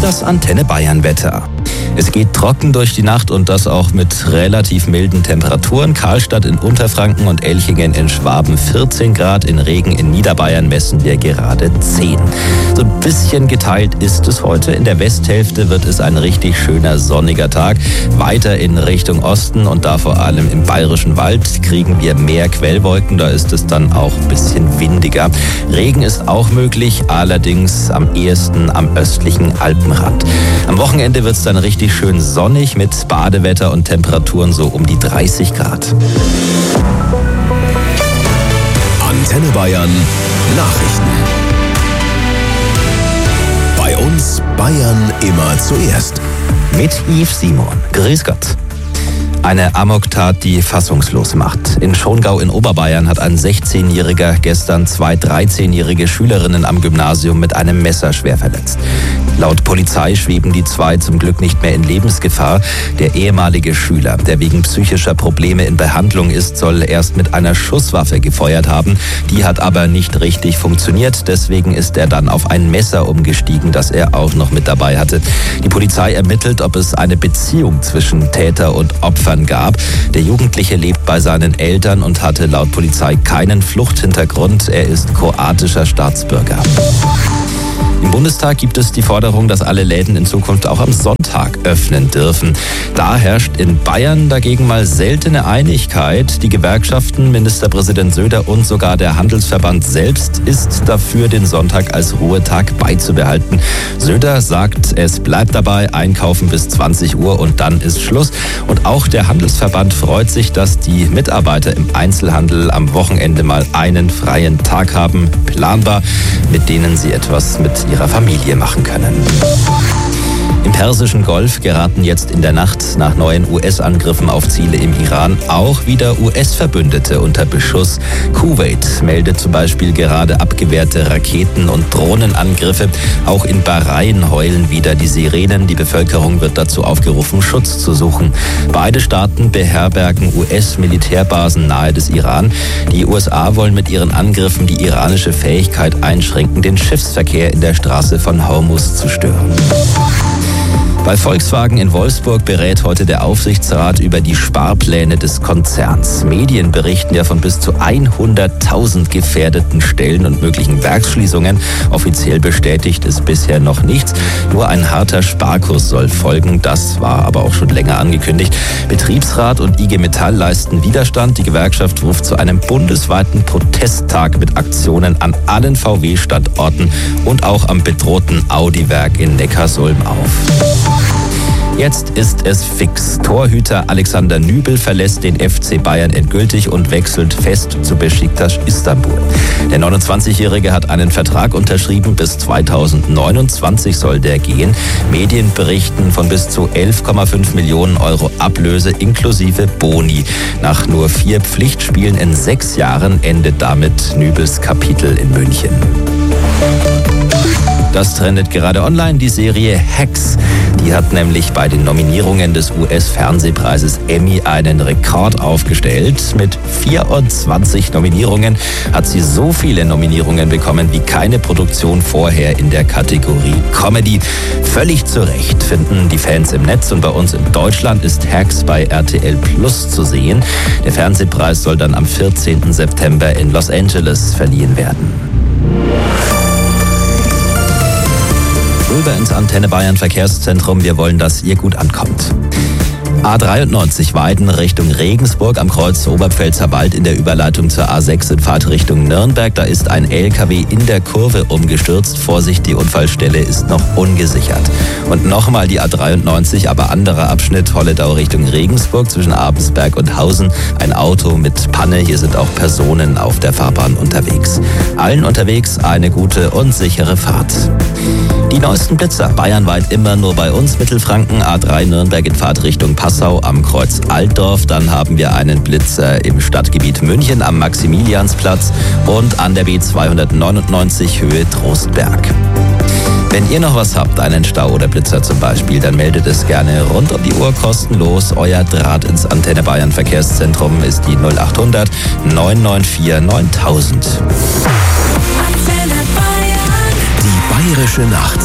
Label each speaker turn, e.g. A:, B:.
A: Das Antenne Bayern Wetter. Es geht trocken durch die Nacht und das auch mit relativ milden Temperaturen. Karlstadt in Unterfranken und Elchingen in Schwaben 14 Grad. In Regen in Niederbayern messen wir gerade 10. So ein bisschen geteilt ist es heute. In der Westhälfte wird es ein richtig schöner sonniger Tag. Weiter in Richtung Osten und da vor allem im Bayerischen Wald kriegen wir mehr Quellwolken. Da ist es dann auch ein bisschen windiger. Regen ist auch möglich, allerdings am ehesten am östlichen Alpenrand. Am Wochenende wird es dann richtig schön sonnig mit Badewetter und Temperaturen so um die 30 Grad.
B: Antenne Bayern Nachrichten. Bei uns Bayern immer zuerst.
A: Mit Yves Simon. Grüß Gott. Eine Amoktat, die fassungslos macht. In Schongau in Oberbayern hat ein 16-Jähriger gestern 2 13-jährige Schülerinnen am Gymnasium mit einem Messer schwer verletzt. Laut Polizei schweben die 2 zum Glück nicht mehr in Lebensgefahr. Der ehemalige Schüler, der wegen psychischer Probleme in Behandlung ist, soll erst mit einer Schusswaffe gefeuert haben. Die hat aber nicht richtig funktioniert. Deswegen ist er dann auf ein Messer umgestiegen, das er auch noch mit dabei hatte. Die Polizei ermittelt, ob es eine Beziehung zwischen Täter und Opfern gab. Der Jugendliche lebt bei seinen Eltern und hatte laut Polizei keinen Fluchthintergrund. Er ist kroatischer Staatsbürger. Im Bundestag gibt es die Forderung, dass alle Läden in Zukunft auch am Sonntag öffnen dürfen. Da herrscht in Bayern dagegen mal seltene Einigkeit. Die Gewerkschaften, Ministerpräsident Söder und sogar der Handelsverband selbst ist dafür, den Sonntag als Ruhetag beizubehalten. Söder sagt, es bleibt dabei, einkaufen bis 20 Uhr und dann ist Schluss. Und auch der Handelsverband freut sich, dass die Mitarbeiter im Einzelhandel am Wochenende mal einen freien Tag haben, planbar, mit denen sie etwas mit ihrer Familie machen können. Im Persischen Golf geraten jetzt in der Nacht nach neuen US-Angriffen auf Ziele im Iran auch wieder US-Verbündete unter Beschuss. Kuwait meldet zum Beispiel gerade abgewehrte Raketen- und Drohnenangriffe. Auch in Bahrain heulen wieder die Sirenen. Die Bevölkerung wird dazu aufgerufen, Schutz zu suchen. Beide Staaten beherbergen US-Militärbasen nahe des Iran. Die USA wollen mit ihren Angriffen die iranische Fähigkeit einschränken, den Schiffsverkehr in der Straße von Hormuz zu stören. Bei Volkswagen in Wolfsburg berät heute der Aufsichtsrat über die Sparpläne des Konzerns. Medien berichten ja von bis zu 100.000 gefährdeten Stellen und möglichen Werksschließungen. Offiziell bestätigt ist bisher noch nichts. Nur ein harter Sparkurs soll folgen. Das war aber auch schon länger angekündigt. Betriebsrat und IG Metall leisten Widerstand. Die Gewerkschaft ruft zu einem bundesweiten Protesttag mit Aktionen an allen VW-Standorten und auch am bedrohten Audi-Werk in Neckarsulm auf. Jetzt ist es fix. Torhüter Alexander Nübel verlässt den FC Bayern endgültig und wechselt fest zu Beşiktaş Istanbul. Der 29-Jährige hat einen Vertrag unterschrieben. Bis 2029 soll der gehen. Medien berichten von bis zu 11,5 Millionen Euro Ablöse inklusive Boni. Nach nur 4 Pflichtspielen in 6 Jahren endet damit Nübels Kapitel in München. Das trendet gerade online, die Serie Hacks. Die hat nämlich bei den Nominierungen des US-Fernsehpreises Emmy einen Rekord aufgestellt. Mit 24 Nominierungen hat sie so viele Nominierungen bekommen wie keine Produktion vorher in der Kategorie Comedy. Völlig zu Recht finden die Fans im Netz und bei uns in Deutschland ist Hacks bei RTL Plus zu sehen. Der Fernsehpreis soll dann am 14. September in Los Angeles verliehen werden. Rüber ins Antenne Bayern Verkehrszentrum. Wir wollen, dass ihr gut ankommt. A93 Weiden Richtung Regensburg am Kreuz Oberpfälzer Wald in der Überleitung zur A6 in Fahrtrichtung Nürnberg. Da ist ein LKW in der Kurve umgestürzt. Vorsicht, die Unfallstelle ist noch ungesichert. Und nochmal die A93, aber anderer Abschnitt, Holledau Richtung Regensburg zwischen Abensberg und Hausen. Ein Auto mit Panne. Hier sind auch Personen auf der Fahrbahn unterwegs. Allen unterwegs eine gute und sichere Fahrt. Die neuesten Blitzer bayernweit immer nur bei uns. Mittelfranken, A3 Nürnberg in Fahrtrichtung Passau am Kreuz Altdorf. Dann haben wir einen Blitzer im Stadtgebiet München am Maximiliansplatz und an der B299 Höhe Trostberg. Wenn ihr noch was habt, einen Stau oder Blitzer zum Beispiel, dann meldet es gerne rund um die Uhr kostenlos. Euer Draht ins Antenne Bayern Verkehrszentrum ist die 0800 994 9000.
B: Die Bayerische Nacht